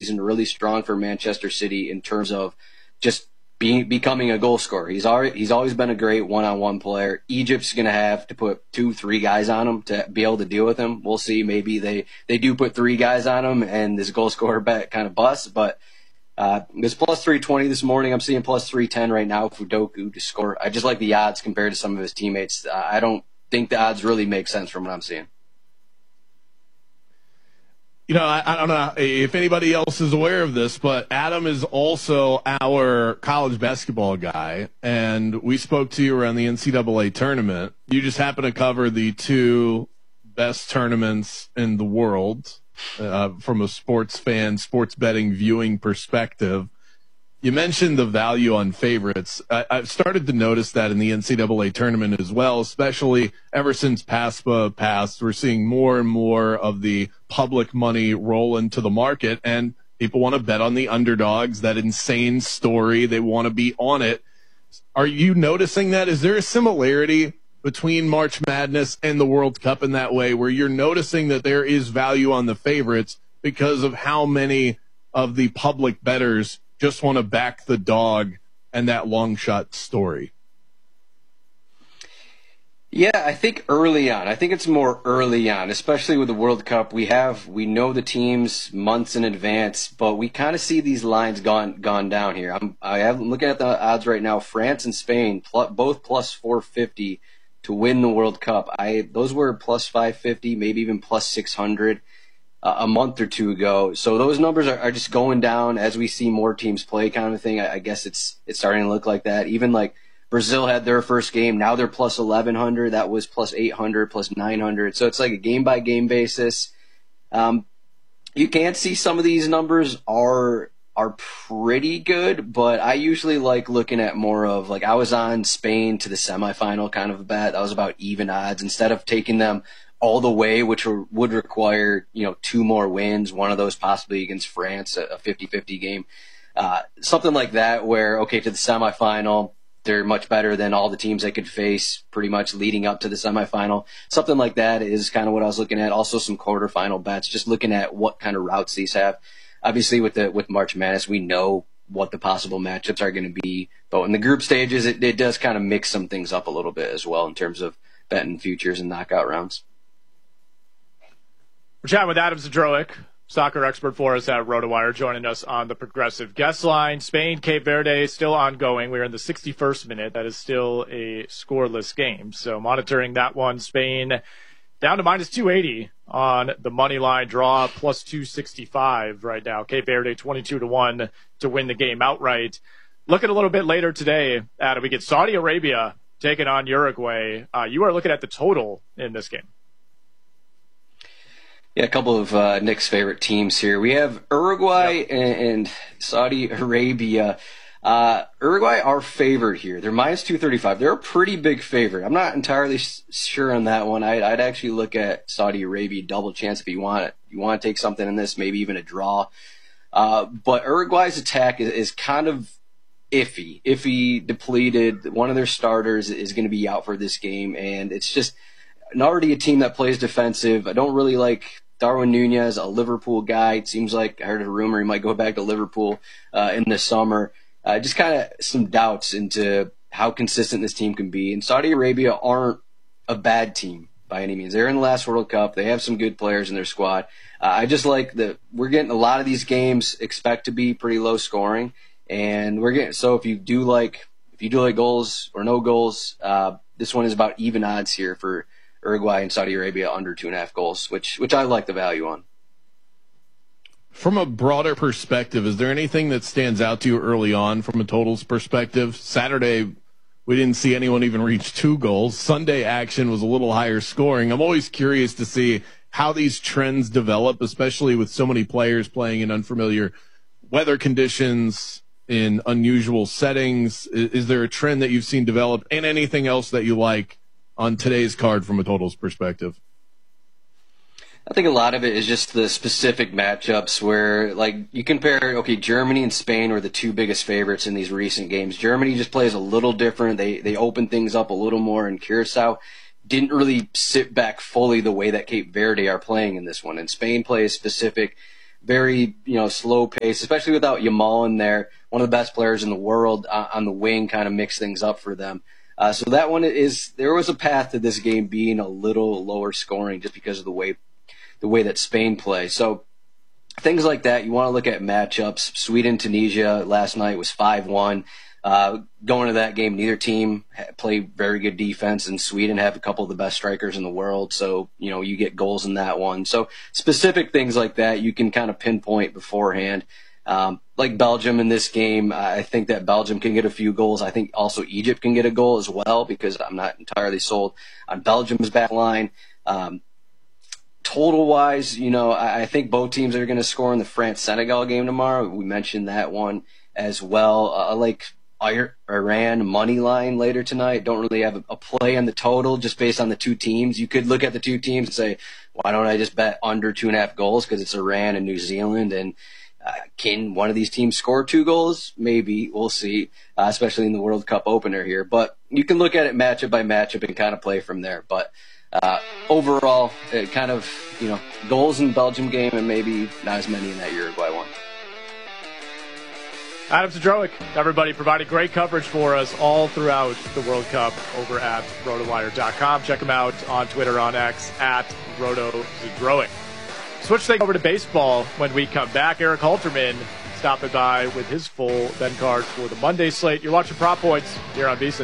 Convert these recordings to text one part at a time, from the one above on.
season really strong for Manchester City in terms of just becoming a goal scorer. He's always been a great one-on-one player. Egypt's going to have to put 2-3 guys on him to be able to deal with him. We'll see. Maybe they do put 3 guys on him and this goal scorer bet kind of busts. But it's plus 320 this morning. I'm seeing plus 310 right now for Doku to score. I just like the odds compared to some of his teammates. I don't think the odds really make sense from what I'm seeing. You know, I don't know if anybody else is aware of this, but Adam is also our college basketball guy, and we spoke to you around the NCAA tournament. You just happen to cover the 2 best tournaments in the world from a sports fan, sports betting viewing perspective. You mentioned the value on favorites. I've started to notice that in the NCAA tournament as well, especially ever since PASPA passed. We're seeing more and more of the public money roll into the market, and people want to bet on the underdogs, that insane story. They want to be on it. Are you noticing that? Is there a similarity between March Madness and the World Cup in that way, where you're noticing that there is value on the favorites because of how many of the public bettors just want to back the dog and that long shot story? Yeah, I think early on. I think it's more early on, especially with the World Cup. We know the teams months in advance, but we kind of see these lines gone down here. I'm looking at the odds right now. France and Spain, both plus 450 to win the World Cup. Those were plus 550, maybe even plus 600. A month or 2 ago. So those numbers are just going down as we see more teams play, kind of a thing. I guess it's starting to look like that. Even like Brazil had their first game. Now they're plus 1,100. That was plus 800, plus 900. So it's like a game-by-game basis. You can see some of these numbers are pretty good, but I usually like looking at more of, like, I was on Spain to the semifinal kind of a bet. That was about even odds. Instead of taking them all the way, which would require, 2 more wins, one of those possibly against France, a 50-50 game. Something like that where, okay, to the semifinal, they're much better than all the teams they could face pretty much leading up to the semifinal. Something like that is kind of what I was looking at. Also some quarterfinal bets, just looking at what kind of routes these have. Obviously with March Madness, we know what the possible matchups are going to be. But in the group stages, it does kind of mix some things up a little bit as well in terms of betting futures and knockout rounds. We're chatting with Adam Zdroik, soccer expert for us at RotoWire, joining us on the Progressive guest line. Spain, Cape Verde still ongoing. We're in the 61st minute. That is still a scoreless game. So monitoring that one. Spain down to minus 280 on the money line draw, plus 265 right now. Cape Verde 22-1 to win the game outright. Looking a little bit later today, Adam, we get Saudi Arabia taking on Uruguay. You are looking at the total in this game. Yeah, a couple of Nick's favorite teams here. We have Uruguay and Saudi Arabia. Uruguay are favored here. They're minus 235. They're a pretty big favorite. I'm not entirely sure on that one. I'd actually look at Saudi Arabia double chance if you want it. You want to take something in this, maybe even a draw. But Uruguay's attack is kind of iffy, depleted. One of their starters is going to be out for this game, and it's just already a team that plays defensive. I don't really like Darwin Nunez, a Liverpool guy. It seems like I heard a rumor he might go back to Liverpool in the summer. Just kind of some doubts into how consistent this team can be. And Saudi Arabia aren't a bad team by any means. They're in the last World Cup. They have some good players in their squad. I just like that we're getting a lot of these games expect to be pretty low scoring, and so if you do like goals or no goals, this one is about even odds here for Uruguay and Saudi Arabia under 2.5 goals, which I like the value on. From a broader perspective, is there anything that stands out to you early on from a totals perspective? Saturday, we didn't see anyone even reach 2 goals. Sunday action was a little higher scoring. I'm always curious to see how these trends develop, especially with so many players playing in unfamiliar weather conditions, in unusual settings. Is there a trend that you've seen develop, and anything else that you like on today's card from a totals perspective? I think a lot of it is just the specific matchups where, like, you compare, Germany and Spain were the 2 biggest favorites in these recent games. Germany just plays a little different. They open things up a little more, and Curacao didn't really sit back fully the way that Cape Verde are playing in this one. And Spain plays specific. very, slow pace, especially without Yamal in there, one of the best players in the world on the wing, kind of mix things up for them. So that one there was a path to this game being a little lower scoring just because of the way that Spain plays. So things like that, you want to look at matchups. Sweden-Tunisia last night was 5-1. Going to that game, neither team played very good defense, and Sweden have a couple of the best strikers in the world. So, you get goals in that one. So specific things like that, you can kind of pinpoint beforehand. Like Belgium in this game, I think that Belgium can get a few goals. I think also Egypt can get a goal as well, because I'm not entirely sold on Belgium's back line. Total-wise, I think both teams are going to score in the France-Senegal game tomorrow. We mentioned that one as well. I like Iran money line later tonight. Don't really have a play on the total just based on the two teams. You could look at the two teams and say, why don't I just bet under 2.5 goals, because it's Iran and New Zealand, and can one of these teams score 2 goals? Maybe. We'll see, especially in the World Cup opener here. But you can look at it matchup by matchup and kind of play from there. But overall, it kind of, goals in the Belgium game and maybe not as many in that Uruguay one. Adam Zdroik, everybody, provided great coverage for us all throughout the World Cup over at rotowire.com. Check him out on Twitter, on X, at RotoZdroik. Switch things over to baseball when we come back. Eric Halterman stopping by with his full Ben card for the Monday slate. You're watching Prop Points here on VSiN.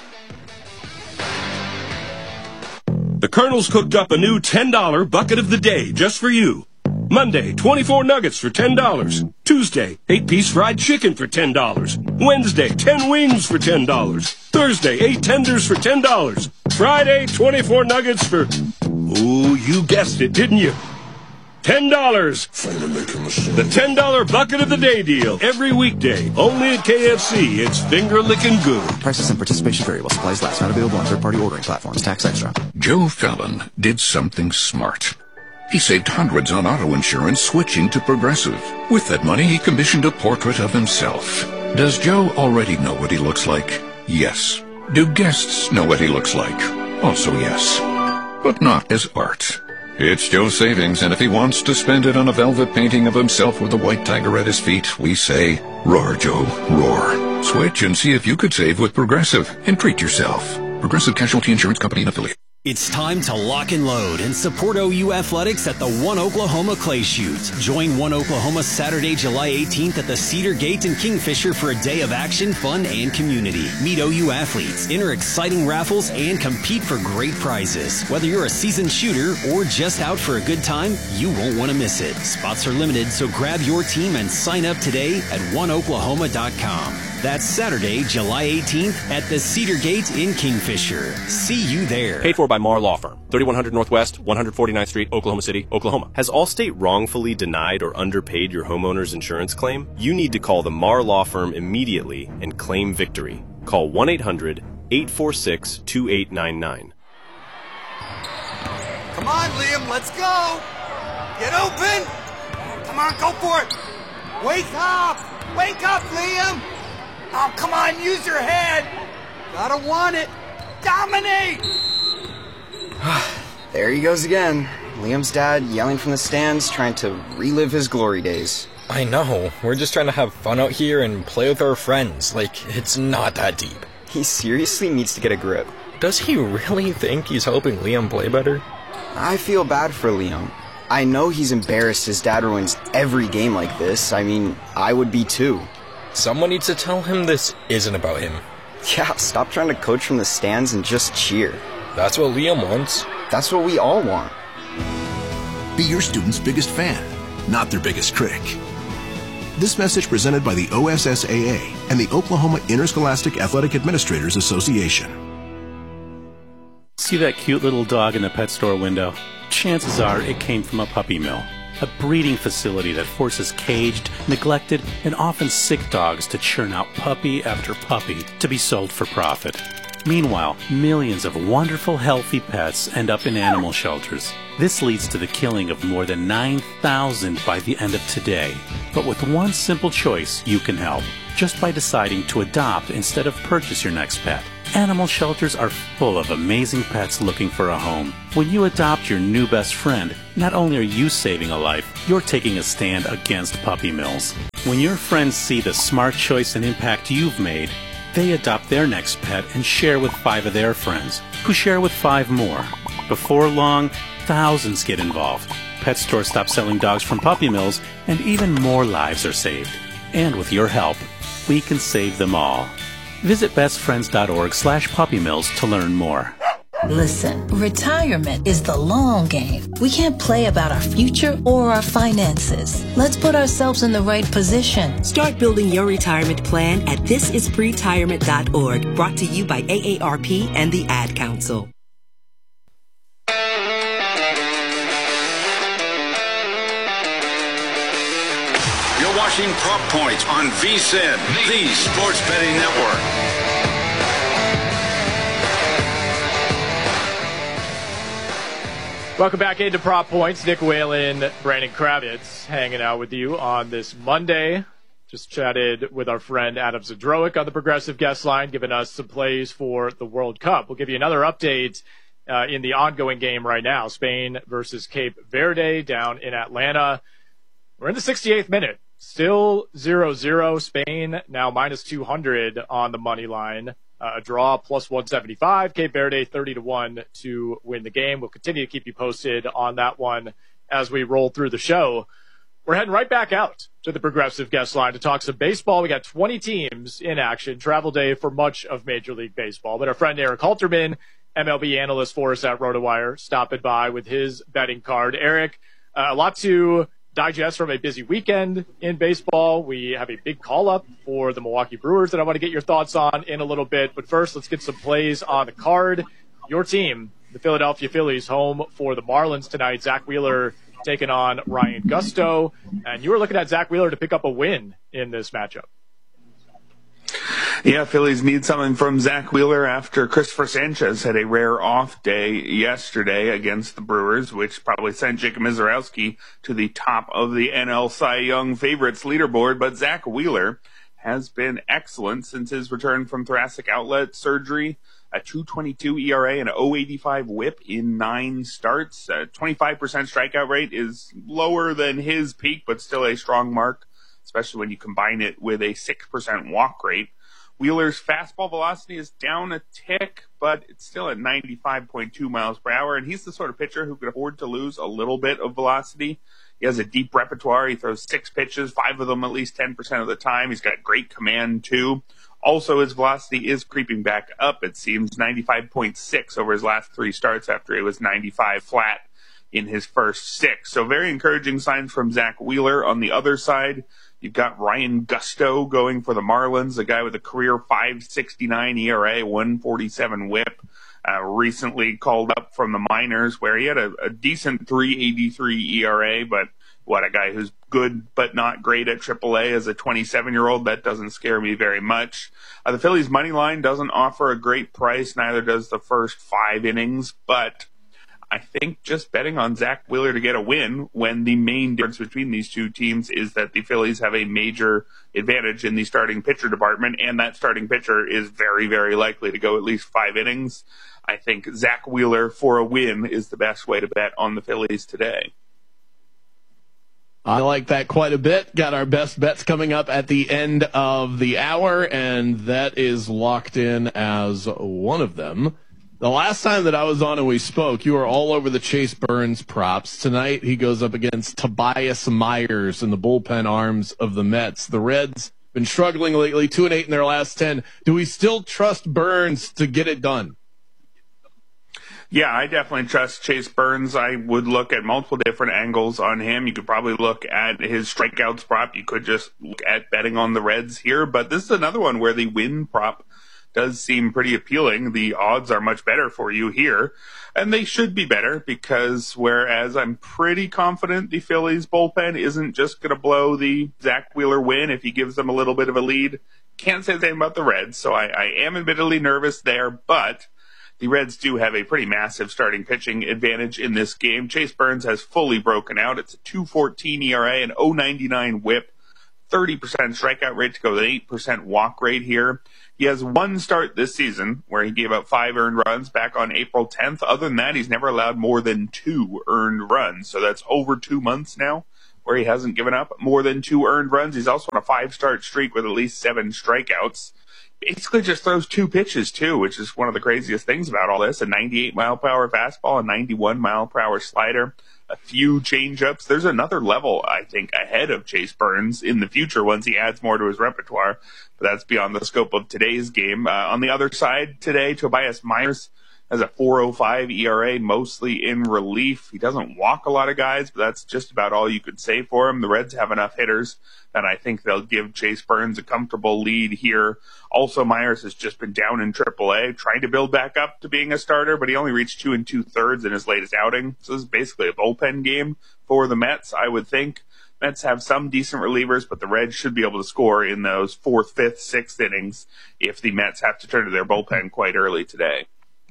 The Colonel's cooked up a new $10 bucket of the day just for you. Monday, 24 nuggets for $10. Tuesday, 8-piece fried chicken for $10. Wednesday, 10 wings for $10. Thursday, 8 tenders for $10. Friday, 24 nuggets for... Oh, you guessed it, didn't you? $10. The $10 bucket of the day deal every weekday. Only at KFC. It's finger-licking good. Prices and participation vary while supplies last. Not available on third-party ordering platforms. Tax extra. Joe Fallon did something smart. He saved hundreds on auto insurance switching to Progressive. With that money, he commissioned a portrait of himself. Does Joe already know what he looks like? Yes. Do guests know what he looks like? Also yes. But not as art. It's Joe's savings, and if he wants to spend it on a velvet painting of himself with a white tiger at his feet, we say, roar, Joe, roar. Switch and see if you could save with Progressive and treat yourself. Progressive Casualty Insurance Company and Affiliate. It's time to lock and load and support OU Athletics at the One Oklahoma Clay Shoot. Join One Oklahoma Saturday, July 18th at the Cedar Gate in Kingfisher for a day of action, fun, and community. Meet OU athletes, enter exciting raffles, and compete for great prizes. Whether you're a seasoned shooter or just out for a good time, you won't want to miss it. Spots are limited, so grab your team and sign up today at oneoklahoma.com. That's Saturday, July 18th at the Cedar Gate in Kingfisher. See you there. Paid for by Marr Law Firm, 3100 Northwest, 149th Street, Oklahoma City, Oklahoma. Has Allstate wrongfully denied or underpaid your homeowner's insurance claim? You need to call the Marr Law Firm immediately and claim victory. Call 1-800-846-2899. Come on, Liam, let's go! Get open! Come on, go for it! Wake up! Wake up, Liam! Oh, come on, use your head! Gotta want it! Dominate! There he goes again. Liam's dad yelling from the stands, trying to relive his glory days. I know. We're just trying to have fun out here and play with our friends. Like, it's not that deep. He seriously needs to get a grip. Does he really think he's helping Liam play better? I feel bad for Liam. I know he's embarrassed his dad ruins every game like this. I mean, I would be too. Someone needs to tell him this isn't about him. Yeah, stop trying to coach from the stands and just cheer. That's what Liam wants. That's what we all want. Be your student's biggest fan, not their biggest critic. This message presented by the OSSAA and the Oklahoma Interscholastic Athletic Administrators Association. See that cute little dog in the pet store window? Chances are it came from a puppy mill. A breeding facility that forces caged, neglected, and often sick dogs to churn out puppy after puppy to be sold for profit. Meanwhile, millions of wonderful, healthy pets end up in animal shelters. This leads to the killing of more than 9,000 by the end of today. But with one simple choice, you can help, just by deciding to adopt instead of purchase your next pet. Animal shelters are full of amazing pets looking for a home. When you adopt your new best friend, not only are you saving a life, you're taking a stand against puppy mills. When your friends see the smart choice and impact you've made, they adopt their next pet and share with 5 of their friends, who share with 5 more. Before long, thousands get involved. Pet stores stop selling dogs from puppy mills, and even more lives are saved. And with your help, we can save them all. Visit bestfriends.org/puppymills to learn more. Listen, retirement is the long game. We can't play about our future or our finances. Let's put ourselves in the right position. Start building your retirement plan at thisispretirement.org, brought to you by AARP and the Ad Council. You're watching Prop Points on VSiN, the Sports Betting Network. Welcome back into Prop Points. Nick Whalen, Brandon Kravitz hanging out with you on this Monday. Just chatted with our friend Adam Zdroik on the Progressive Guest Line, giving us some plays for the World Cup. We'll give you another update in the ongoing game right now. Spain versus Cape Verde down in Atlanta. We're in the 68th minute. Still 0-0. Spain now minus 200 on the money line. A draw plus 175. Cape Verde 30-1 to win the game. We'll continue to keep you posted on that one as we roll through the show. We're heading right back out to the Progressive Guest Line to talk some baseball. We got 20 teams in action. Travel day for much of Major League Baseball. But our friend Eric Halterman, MLB analyst for us at RotoWire, stopping by with his betting card. Eric, a lot to digest from a busy weekend in baseball. We have a big call-up for the Milwaukee Brewers that I want to get your thoughts on in a little bit. But first, let's get some plays on the card. Your team, the Philadelphia Phillies, home for the Marlins tonight. Zach Wheeler taking on Ryan Gusto. And you were looking at Zach Wheeler to pick up a win in this matchup. Yeah, Phillies need something from Zach Wheeler after Christopher Sanchez had a rare off day yesterday against the Brewers, which probably sent Jacob Misiorowski to the top of the NL Cy Young favorites leaderboard. But Zach Wheeler has been excellent since his return from thoracic outlet surgery. A 2.22 ERA and a 0.85 WHIP in 9 starts. A 25% strikeout rate is lower than his peak, but still a strong mark, especially when you combine it with a 6% walk rate. Wheeler's fastball velocity is down a tick, but it's still at 95.2 miles per hour, and he's the sort of pitcher who can afford to lose a little bit of velocity. He has a deep repertoire. He throws 6 pitches, 5 of them at least 10% of the time. He's got great command, too. Also, his velocity is creeping back up, it seems, 95.6 over his last 3 starts after it was 95 flat in his first 6. So very encouraging signs from Zach Wheeler. On the other side, you've got Ryan Gusto going for the Marlins, a guy with a career 5.69 ERA, 1.47 WHIP, recently called up from the minors where he had a decent 3.83 ERA, but a guy who's good but not great at AAA as a 27-year-old. That doesn't scare me very much. The Phillies' money line doesn't offer a great price, neither does the first 5 innings, but I think just betting on Zach Wheeler to get a win when the main difference between these two teams is that the Phillies have a major advantage in the starting pitcher department, and that starting pitcher is very, very likely to go at least 5 innings. I think Zach Wheeler for a win is the best way to bet on the Phillies today. I like that quite a bit. Got our best bets coming up at the end of the hour, and that is locked in as one of them. The last time that I was on and we spoke, you were all over the Chase Burns props. Tonight, he goes up against Tobias Myers in the bullpen arms of the Mets. The Reds been struggling lately, 2-8 in their last 10. Do we still trust Burns to get it done? Yeah, I definitely trust Chase Burns. I would look at multiple different angles on him. You could probably look at his strikeouts prop. You could just look at betting on the Reds here. But this is another one where the win prop does seem pretty appealing. The odds are much better for you here. And they should be better because whereas I'm pretty confident the Phillies bullpen isn't just going to blow the Zach Wheeler win if he gives them a little bit of a lead, can't say the same about the Reds. So I am admittedly nervous there, but the Reds do have a pretty massive starting pitching advantage in this game. Chase Burns has fully broken out. It's a 2.14 ERA and 0.99 WHIP, 30% strikeout rate to go with an 8% walk rate here. He has 1 start this season where he gave up 5 earned runs back on April 10th. Other than that, he's never allowed more than 2 earned runs. So that's over 2 months now where he hasn't given up more than 2 earned runs. He's also on a 5-start streak with at least 7 strikeouts. Basically just throws 2 pitches, too, which is one of the craziest things about all this. A 98-mile-per-hour fastball, a 91-mile-per-hour slider, a few changeups. There's another level, I think, ahead of Chase Burns in the future once he adds more to his repertoire. But that's beyond the scope of today's game. On the other side today, Tobias Myers has a 4.05 ERA, mostly in relief. He doesn't walk a lot of guys, but that's just about all you could say for him. The Reds have enough hitters that I think they'll give Chase Burns a comfortable lead here. Also, Myers has just been down in AAA, trying to build back up to being a starter, but he only reached 2 2/3 in his latest outing. So this is basically a bullpen game for the Mets, I would think. Mets have some decent relievers, but the Reds should be able to score in those 4th, 5th, 6th innings if the Mets have to turn to their bullpen quite early today.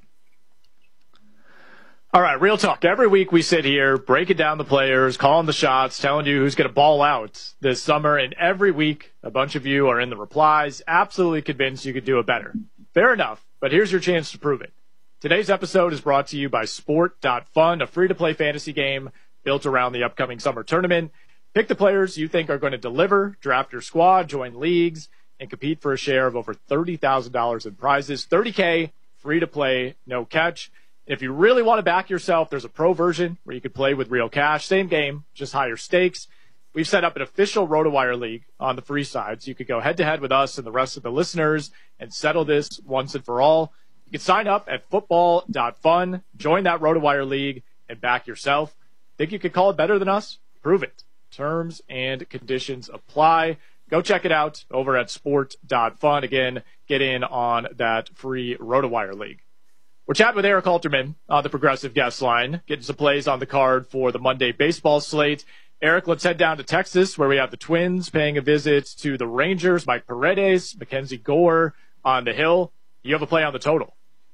All right, real talk. Every week we sit here, breaking down the players, calling the shots, telling you who's going to ball out this summer. And every week, a bunch of you are in the replies, absolutely convinced you could do it better. Fair enough, but here's your chance to prove it. Today's episode is brought to you by Sport.fun, a free-to-play fantasy game built around the upcoming summer tournament. Pick the players you think are going to deliver, draft your squad, join leagues, and compete for a share of over $30,000 in prizes. $30K, free-to-play, no catch. If you really want to back yourself, there's a pro version where you can play with real cash. Same game, just higher stakes. We've set up an official RotoWire League on the free side, so you could go head-to-head with us and the rest of the listeners and settle this once and for all. You can sign up at football.fun, join that RotoWire League, and back yourself. Think you could call it better than us? Prove it. Terms and conditions apply. Go check it out over at sport.fun. Again, get in on that free RotoWire League. We're chatting with Eric Alterman on the Progressive Guest Line, getting some plays on the card for the Monday baseball slate. Eric, let's head down to Texas, where we have the Twins paying a visit to the Rangers. Mike Paredes, Mackenzie Gore on the hill. You have a play on the total.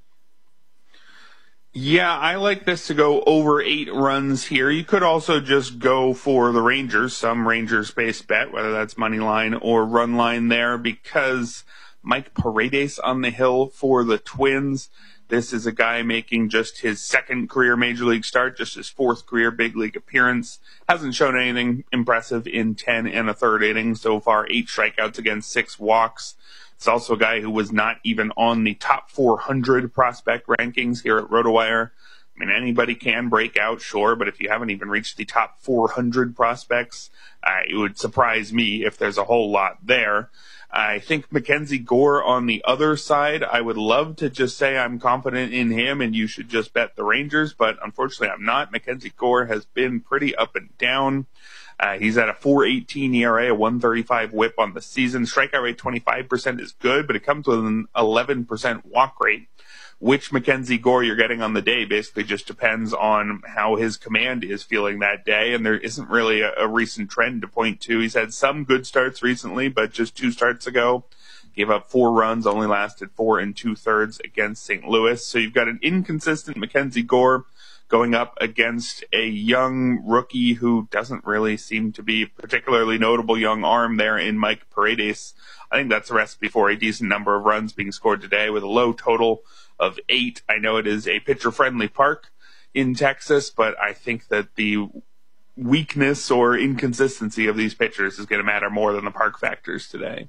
Yeah, I like this to go over 8 runs here. You could also just go for the Rangers, some Rangers-based bet, whether that's money line or run line there, because Mike Paredes on the hill for the Twins. This is a guy making just his 2nd career Major League start, just his 4th career Big League appearance. Hasn't shown anything impressive in 10 1/3 innings so far, 8 strikeouts against 6 walks. It's also a guy who was not even on the top 400 prospect rankings here at RotoWire. I mean, anybody can break out, sure, but if you haven't even reached the top 400 prospects, it would surprise me if there's a whole lot there. I think Mackenzie Gore on the other side, I would love to just say I'm confident in him and you should just bet the Rangers, but unfortunately I'm not. Mackenzie Gore has been pretty up and down. He's at a 4.18 ERA, a 135 whip on the season. Strikeout rate 25% is good, but it comes with an 11% walk rate. Which Mackenzie Gore you're getting on the day basically just depends on how his command is feeling that day, and there isn't really a recent trend to point to. He's had some good starts recently, but just 2 starts ago, gave up 4 runs, only lasted 4 2/3 against St. Louis. So you've got an inconsistent Mackenzie Gore going up against a young rookie who doesn't really seem to be a particularly notable young arm there in Mike Paredes. I think that's a recipe for a decent number of runs being scored today with a low total of 8. I know it is a pitcher-friendly park in Texas, but I think that the weakness or inconsistency of these pitchers is going to matter more than the park factors today.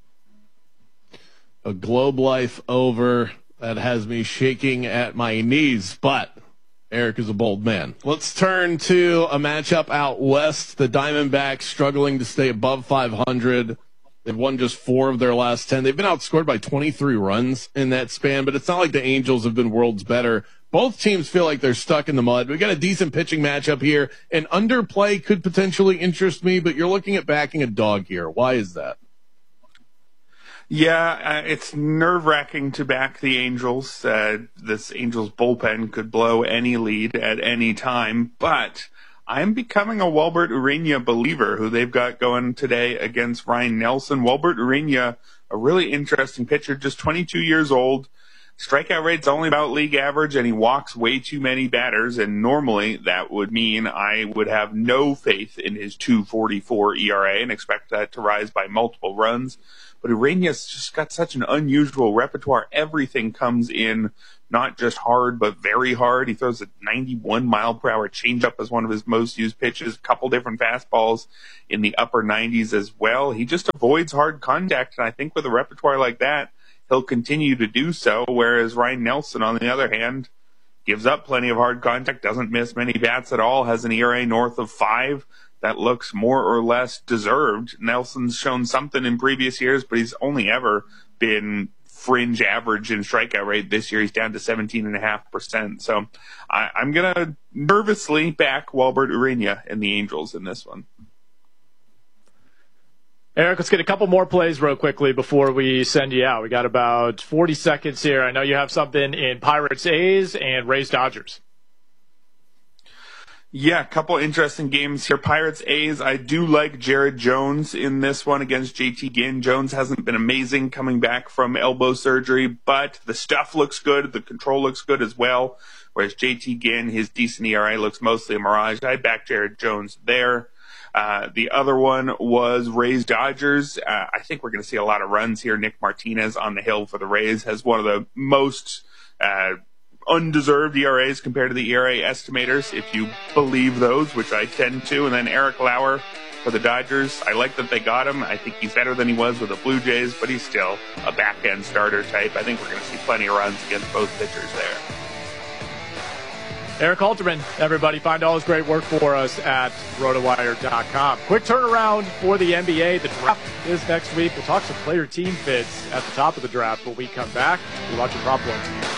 A Globe Life over that has me shaking at my knees, but Eric is a bold man. Let's turn to a matchup out west. The Diamondbacks struggling to stay above 500. They've won just 4 of their last 10. They've been outscored by 23 runs in that span, but it's not like the Angels have been worlds better. Both teams feel like they're stuck in the mud. We got a decent pitching matchup here. An underplay could potentially interest me, but you're looking at backing a dog here. Why is that? Yeah, it's nerve-wracking to back the Angels. This Angels bullpen could blow any lead at any time, but I'm becoming a Welbert Urena believer, who they've got going today against Ryan Nelson. Welbert Urena, a really interesting pitcher, just 22 years old. Strikeout rate's only about league average, and he walks way too many batters, and normally that would mean I would have no faith in his 2.44 ERA and expect that to rise by multiple runs. But Urena's just got such an unusual repertoire. Everything comes in not just hard, but very hard. He throws a 91-mile-per-hour changeup as one of his most used pitches, a couple different fastballs in the upper 90s as well. He just avoids hard contact, and I think with a repertoire like that, he'll continue to do so, whereas Ryan Nelson, on the other hand, gives up plenty of hard contact, doesn't miss many bats at all, has an ERA north of 5. That looks more or less deserved. Nelson's shown something in previous years, but he's only ever been fringe average in strikeout rate. This year he's down to 17.5%. So I'm going to nervously back Walbert Urena and the Angels in this one. Eric, let's get a couple more plays real quickly before we send you out. We got about 40 seconds here. I know you have something in Pirates A's and Rays Dodgers. Yeah, a couple interesting games here. Pirates A's, I do like Jared Jones in this one against JT Ginn. Jones hasn't been amazing coming back from elbow surgery, but the stuff looks good. The control looks good as well. Whereas JT Ginn, his decent ERA looks mostly a mirage. I'd back Jared Jones there. The other one was Rays Dodgers. I think we're going to see a lot of runs here. Nick Martinez on the hill for the Rays has one of the most undeserved ERAs compared to the ERA estimators, if you believe those, which I tend to. And then Eric Lauer for the Dodgers. I like that they got him. I think he's better than he was with the Blue Jays, but he's still a back-end starter type. I think we're going to see plenty of runs against both pitchers there. Eric Halterman, everybody, find all his great work for us at rotowire.com. Quick turnaround for the NBA. The draft is next week. We'll talk some player team fits at the top of the draft when we come back. You're watching Prop Points.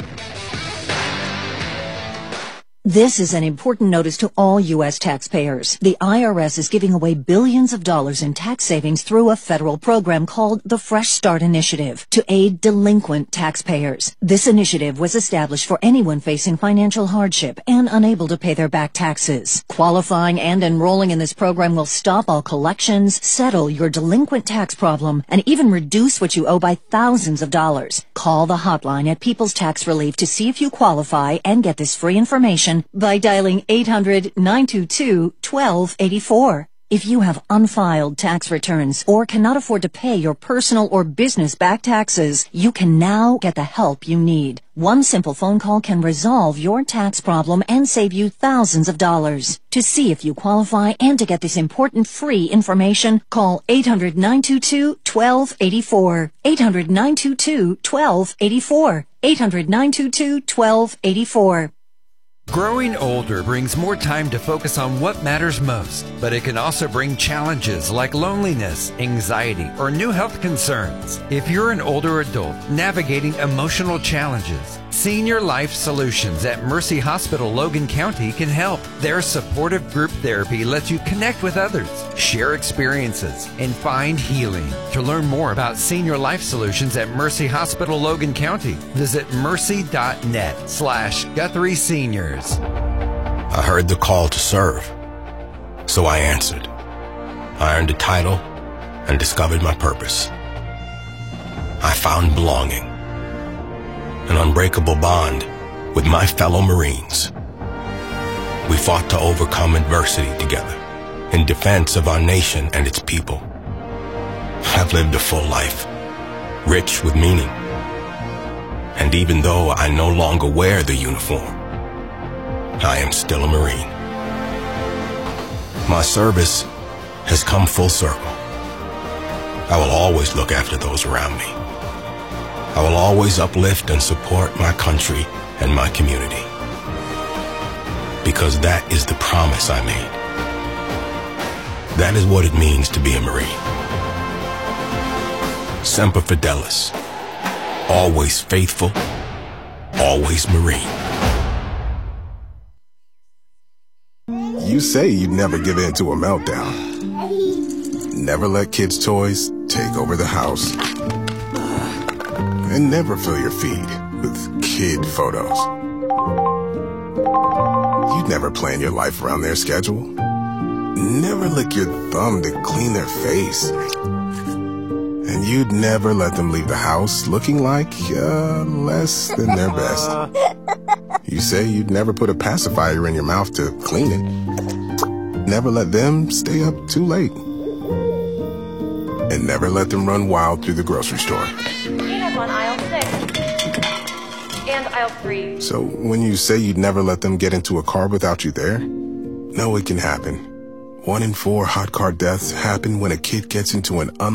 This is an important notice to all U.S. taxpayers. The IRS is giving away billions of dollars in tax savings through a federal program called the Fresh Start Initiative to aid delinquent taxpayers. This initiative was established for anyone facing financial hardship and unable to pay their back taxes. Qualifying and enrolling in this program will stop all collections, settle your delinquent tax problem, and even reduce what you owe by thousands of dollars. Call the hotline at People's Tax Relief to see if you qualify and get this free information by dialing 800-922-1284. If you have unfiled tax returns or cannot afford to pay your personal or business back taxes, you can now get the help you need. One simple phone call can resolve your tax problem and save you thousands of dollars. To see if you qualify and to get this important free information, call 800-922-1284. 800-922-1284. 800-922-1284. Growing older brings more time to focus on what matters most, but it can also bring challenges like loneliness, anxiety, or new health concerns. If you're an older adult navigating emotional challenges, Senior Life Solutions at Mercy Hospital Logan County can help. Their supportive group therapy lets you connect with others, share experiences, and find healing. To learn more about Senior Life Solutions at Mercy Hospital Logan County, visit mercy.net/Guthrie Seniors. I heard the call to serve, so I answered. I earned a title and discovered my purpose. I found belonging, an unbreakable bond with my fellow Marines. We fought to overcome adversity together in defense of our nation and its people. I've lived a full life, rich with meaning. And even though I no longer wear the uniform, I am still a Marine. My service has come full circle. I will always look after those around me. I will always uplift and support my country and my community. Because that is the promise I made. That is what it means to be a Marine. Semper Fidelis. Always faithful, always Marine. You say you'd never give in to a meltdown. Never let kids' toys take over the house. And never fill your feed with kid photos. You'd never plan your life around their schedule. Never lick your thumb to clean their face. And you'd never let them leave the house looking like less than their best. You say you'd never put a pacifier in your mouth to clean it. Never let them stay up too late. And never let them run wild through the grocery store. Peanuts on aisle 6. And aisle 3. So when you say you'd never let them get into a car without you there, no, it can happen. 1 in 4 hot car deaths happen when a kid gets into an